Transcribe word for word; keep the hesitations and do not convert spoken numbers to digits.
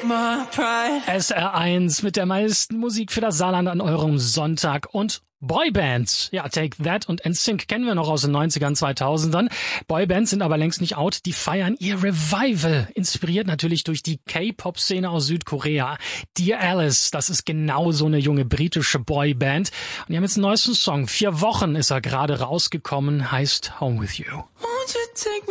S R eins mit der meisten Musik für das Saarland an eurem Sonntag und Boybands. Ja, Take That und N Sync kennen wir noch aus den neunzigern, zweitausendern. Boybands sind aber längst nicht out. Die feiern ihr Revival. Inspiriert natürlich durch die K-Pop-Szene aus Südkorea. Dear Alice, das ist genau so eine junge britische Boyband. Und die haben jetzt einen neuesten Song. Vier Wochen ist er gerade rausgekommen, heißt Home With You. Won't you take